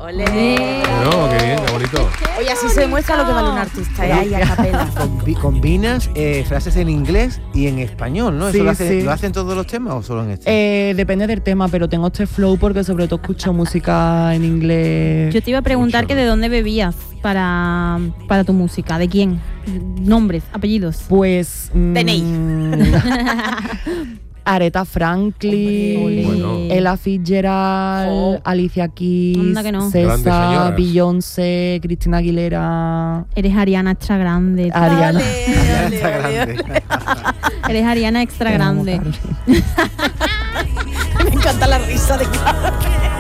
¡Olé! No, qué bien, qué bonito. Oye, así se demuestra lo que vale un artista, ahí a capela. Combinas frases en inglés y en español, ¿no? Sí, ¿Eso sí. lo hacen todos los temas o solo en este? Depende del tema, pero tengo este flow porque sobre todo escucho música en inglés. Yo te iba a preguntar que de dónde bebías para tu música, ¿de quién? Nombres, apellidos. Pues DNI. Aretha Franklin, Bueno. Ella Fitzgerald, Alicia Keys, Anda que no. Grandes César, señoras. Beyoncé, Cristina Aguilera. Eres Ariana extra grande. Ariana. Ya está grande. Eres Ariana extra grande. Me encanta la risa de Carmen.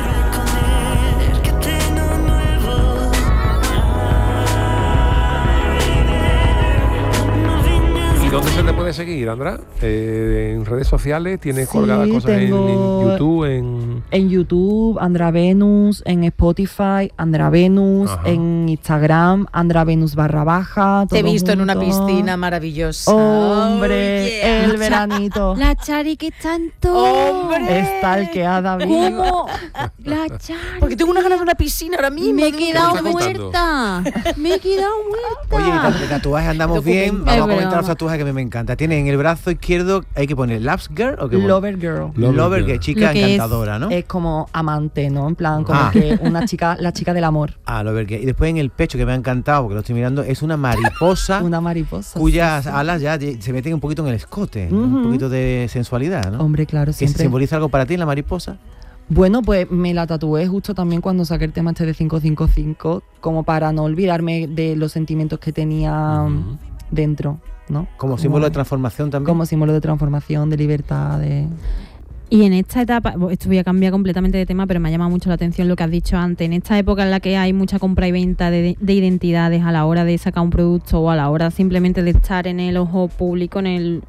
¿Y dónde se te puede seguir, Andra? En redes sociales, tienes Sí, colgadas cosas en YouTube, En YouTube, Andra Venus, en Spotify, Andra Venus, Ajá. en Instagram, Andra Venus _. Te he todo visto en una junto. piscina maravillosa. Hombre, Oh, yeah. el veranito. La Chari que tanto. ¡Hombre! Estalqueada viva. ¿Cómo? La Chari. Porque tengo una ganas de una piscina ahora mismo. Me he de un- quedado ¿Qué me estás muerta. Me he quedado muerta. Oye, de tatuajes andamos bien. Es Vamos a comentar broma. los tatuajes que me encanta. Tiene en el brazo izquierdo, hay que poner Loves Girl o qué pone? Lover Girl. Lover, que es chica Lo que es- encantadora, ¿no? Es como amante, ¿no? En plan, como Ah. que una chica, la chica del amor. Ah, Lover Girl. Y después en el pecho, que me ha encantado, porque lo estoy mirando, es una mariposa Una mariposa. cuyas sí, sí. alas ya se meten un poquito en el escote. Ujú. Un poquito de sensualidad, ¿no? Hombre, claro, ¿Que siempre. simboliza algo para ti la mariposa? Bueno, pues me la tatué justo también cuando saqué el tema este de 555, como para no olvidarme de los sentimientos que tenía dentro, ¿no? Como símbolo de transformación también. Como símbolo de transformación, de libertad, de... Y en esta etapa, esto voy a cambiar completamente de tema, pero me ha llamado mucho la atención lo que has dicho antes. En esta época en la que hay mucha compra y venta de identidades a la hora de sacar un producto o a la hora simplemente de estar en el ojo público,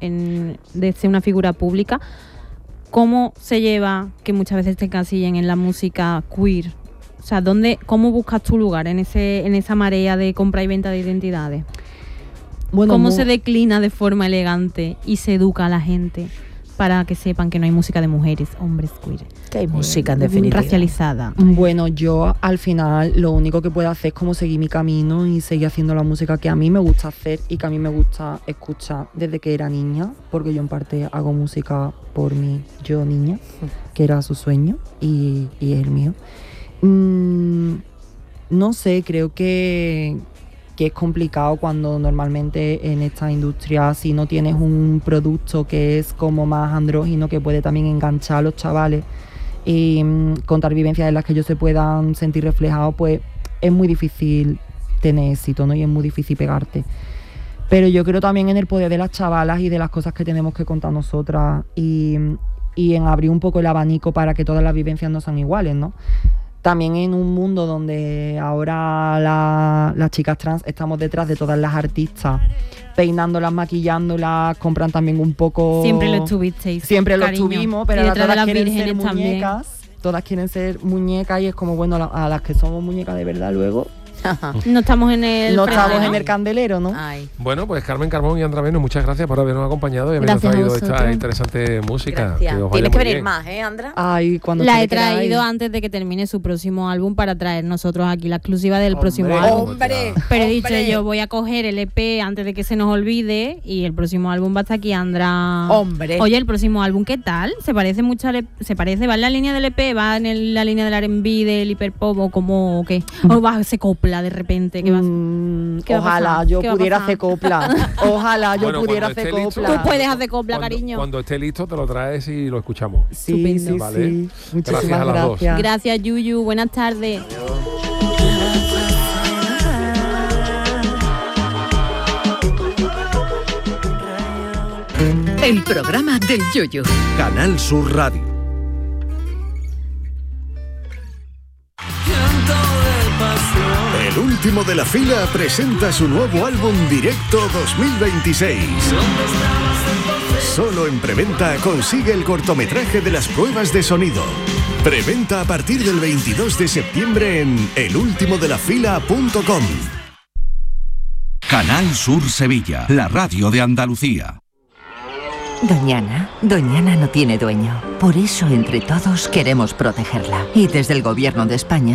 de ser una figura pública, ¿cómo se lleva que muchas veces te encasillen en la música queer? O sea, ¿cómo buscas tu lugar en esa marea de compra y venta de identidades? Bueno, ¿Cómo se declina de forma elegante y se educa a la gente para que sepan que no hay música de mujeres, hombres queer? Que hay música en definitiva. Racializada. Bueno, yo al final lo único que puedo hacer es como seguir mi camino y seguir haciendo la música que a mí me gusta hacer y que a mí me gusta escuchar desde que era niña, porque yo en parte hago música por mí, yo niña, que era su sueño y es el mío. No sé, creo que es complicado cuando normalmente en esta industria, si no tienes un producto que es como más andrógino, que puede también enganchar a los chavales y contar vivencias en las que ellos se puedan sentir reflejados, pues es muy difícil tener éxito, ¿no? Y es muy difícil pegarte. Pero yo creo también en el poder de las chavalas y de las cosas que tenemos que contar nosotras y en abrir un poco el abanico para que todas las vivencias no sean iguales, ¿no? También en un mundo donde ahora las chicas trans estamos detrás de todas las artistas, peinándolas, maquillándolas, compran también un poco... Siempre lo estuvisteis. Siempre lo cariño. estuvimos, pero Y ahora detrás de todas las quieren ser vírgenes también. muñecas. Todas quieren ser muñecas y es como, bueno, a las que somos muñecas de verdad luego No estamos en el no frente, estamos ¿no? en el candelero, ¿no? Ay. Bueno, pues Carmen Carbón y Andra Venus, muchas gracias por habernos acompañado y habernos Gracias a traído esta vosotros. interesante música. Gracias. Que os vaya Tienes que muy venir bien. más, Andra? Ay, cuando La ustedes he traído queráis. antes de que termine su próximo álbum para traer nosotros aquí la exclusiva del próximo Hombre. álbum. ¡Hombre! Pero he dicho ¡Hombre! yo, voy a coger el EP antes de que se nos olvide y el próximo álbum va a estar aquí, Andra. ¡Hombre! Oye, el próximo álbum, ¿qué tal? ¿Se parece mucho va en la línea del EP? ¿Va en la línea del R&B, del hiperpop o cómo o qué? ¿O va se copla de repente? ¿Qué vas? ¿Qué va a Ojalá pasar? yo ¿Qué va a pudiera pasar? hacer copla. Ojalá yo Bueno, pudiera cuando hacer esté listo- copla. Tú puedes hacer copla, cariño. Cuando esté listo te lo traes y lo escuchamos. Sí, Estupendo. sí, Vale. sí. Muchísimas Gracias a las dos. gracias. Gracias, Yuyu. Buenas tardes. El programa del Yoyo. Canal Sur Radio. El último de la fila presenta su nuevo álbum Directo 2026. Solo en preventa consigue el cortometraje de las pruebas de sonido. Preventa a partir del 22 de septiembre en elultimodelafila.com. Canal Sur Sevilla, la radio de Andalucía. Doñana no tiene dueño. Por eso entre todos queremos protegerla. Y desde el Gobierno de España